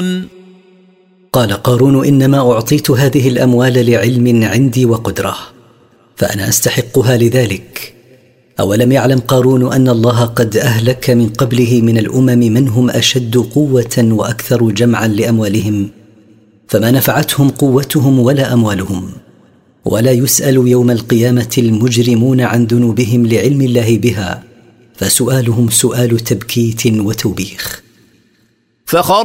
قال قارون: إنما أعطيت هذه الأموال لعلم عندي وقدرة، فأنا أستحقها لذلك. أولم يعلم قارون أن الله قد أهلك من قبله من الأمم من هم أشد قوة وأكثر جمعا لأموالهم، فما نفعتهم قوتهم ولا أموالهم، ولا يسأل يوم القيامة المجرمون عن ذنوبهم لعلم الله بها، فسؤالهم سؤال تبكيت وتوبيخ.